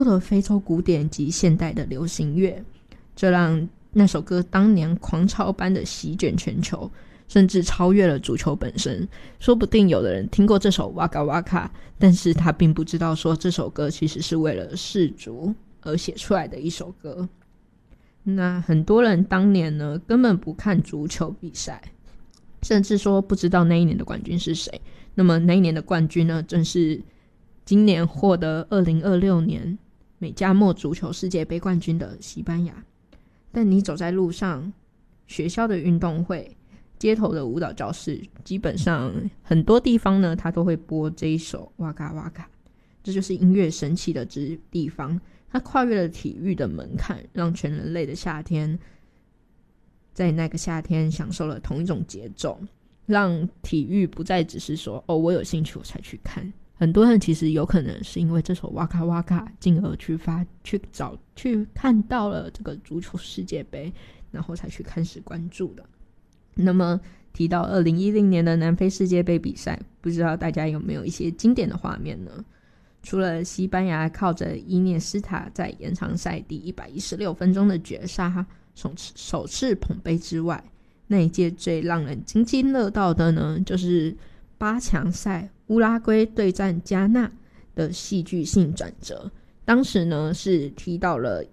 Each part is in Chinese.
的非洲古典及现代的流行乐，这让那首歌当年狂潮般的席卷全球，甚至超越了足球本身。说不定有的人听过这首哇嘎哇卡，但是他并不知道说这首歌其实是为了世足而写出来的一首歌。那很多人当年呢根本不看足球比赛，甚至说不知道那一年的冠军是谁。那么那一年的冠军呢，正是今年获得2026年美加墨足球世界杯冠军的西班牙。但你走在路上，学校的运动会，街头的舞蹈教室，基本上很多地方呢，它都会播这一首哇嘎哇嘎。这就是音乐神奇的地方，它跨越了体育的门槛，让全人类的夏天在那个夏天享受了同一种节奏，让体育不再只是说我有兴趣我才去看。很多人其实有可能是因为这首哇卡哇卡进而去看到了这个足球世界杯，然后才去开始关注的。那么提到2010年的南非世界杯比赛，不知道大家有没有一些经典的画面呢？除了西班牙靠着伊涅斯塔在延长赛第116分钟的绝杀首次捧杯之外，那一届最让人津津乐道的呢，就是8强赛乌拉圭对战加纳的戏剧性转折。当时呢是踢到了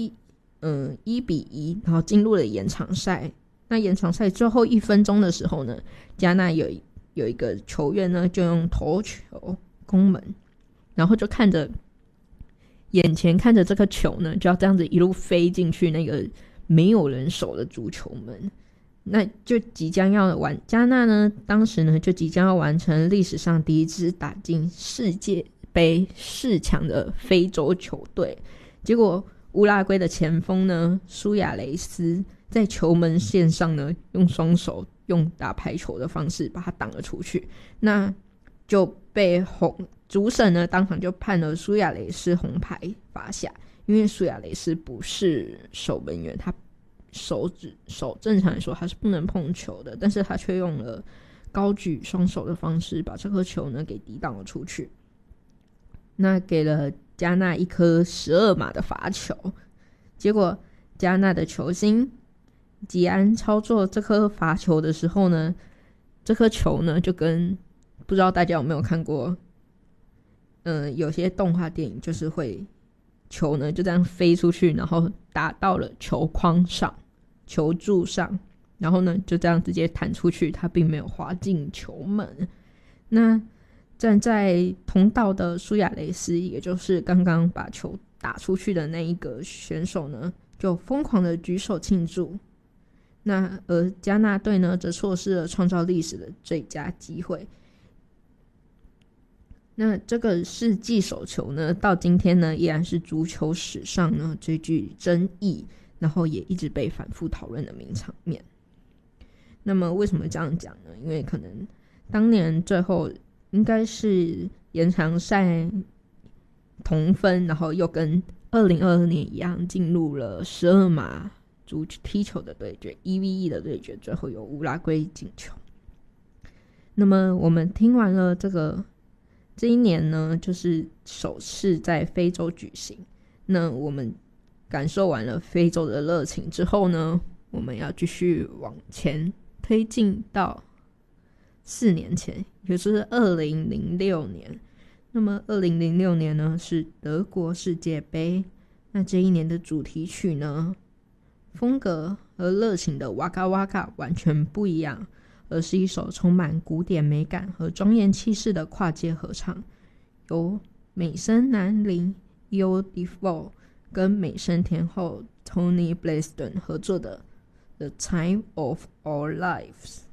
1-1，然后进入了延长赛。那延长赛最后1分钟的时候呢，加纳有一个球员呢就用头球攻门，然后就眼前看着这个球呢就要这样子一路飞进去那个没有人守的足球门。那就即将要加纳呢当时呢就即将要完成历史上第一支打进世界杯4强的非洲球队。结果乌拉圭的前锋呢苏亚雷斯在球门线上呢用双手用打排球的方式把它挡了出去，那就被主审呢当场就判了苏亚雷斯红牌罚下。因为苏亚雷斯不是守门员，他手正常来说他是不能碰球的，但是他却用了高举双手的方式把这颗球呢给抵挡了出去，那给了加纳一颗12码的罚球。结果加纳的球星吉安操作这颗罚球的时候呢，这颗球呢就跟不知道大家有没有看过有些动画电影就是会球呢就这样飞出去，然后打到了球框上球柱上，然后呢就这样直接弹出去，它并没有滑进球门。那站在通道的苏亚雷斯，也就是刚刚把球打出去的那一个选手呢，就疯狂的举手庆祝。那而加纳队呢则错失了创造历史的最佳机会。那这个世纪手球呢到今天呢依然是足球史上呢最具争议，然后也一直被反复讨论的名场面。那么为什么这样讲呢？因为可能当年最后应该是延长赛同分，然后又跟2022年一样进入了12码足踢球的对决 1v1 的对决，最后由乌拉圭进球。那么我们听完了这一年呢就是首次在非洲举行，那我们感受完了非洲的热情之后呢，我们要继续往前推进到4年前，也就是2006年。那么2006年呢是德国世界杯，那这一年的主题曲呢风格和热情的哇嘎哇嘎完全不一样，而是一首充满古典美感和庄严气势的跨界合唱，由美声男伶 Yo Defoe 跟美声天后 Toni Braxton 合作的 The Time of Our Lives。